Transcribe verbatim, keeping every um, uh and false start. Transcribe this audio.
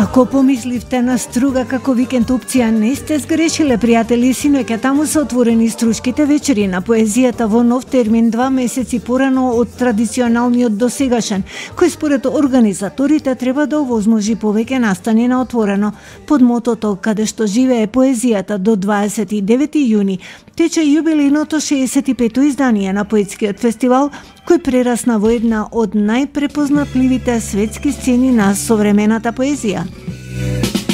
Ако помисливте на Струга како викенд опција, не сте сгрешиле, пријатели. Синоќа таму се отворени стручките вечери на поезијата во нов термин два месеци порано од традиционалниот досегашен, кој според организаторите треба да овозможи повеќе настани на отворено. Под мотото "Каде што живее поезијата" до дваесет и девети јуни тече јубилејното шеесет и пето издание на поетскиот фестивал, кој прерасна во една од најпрепознатливите светски сцени на современата поезија.